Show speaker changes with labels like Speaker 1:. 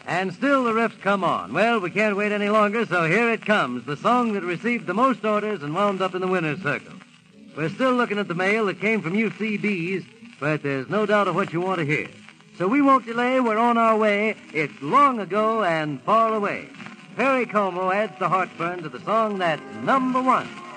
Speaker 1: And still the riffs come on. Well, we can't wait any longer, so here it comes, the song that received the most orders and wound up in the winner's circle. We're still looking at the mail that came from UCBs, but there's no doubt of what you want to hear. So we won't delay, we're on our way. It's long ago and far away. Perry Como adds the heartburn to the song that's number one.